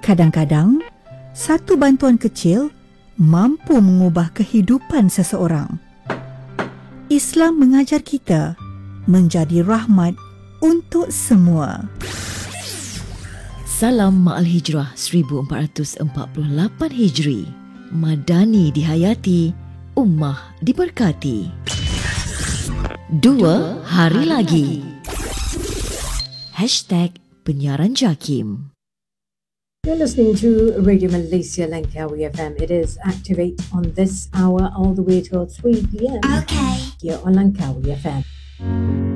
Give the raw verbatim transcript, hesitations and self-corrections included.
Kadang-kadang, satu bantuan kecil mampu mengubah kehidupan seseorang. Islam mengajar kita menjadi rahmat untuk semua. Salam Ma'al Hijrah seribu empat ratus empat puluh lapan Hijri. Madani dihayati, ummah diberkati. Dua hari lagi. Hashtag Penyiaran Jakim. You're listening to Radio Malaysia Langkawi F M. It is Activate on this hour all the way till three p.m. Okay. Here on Langkawi F M.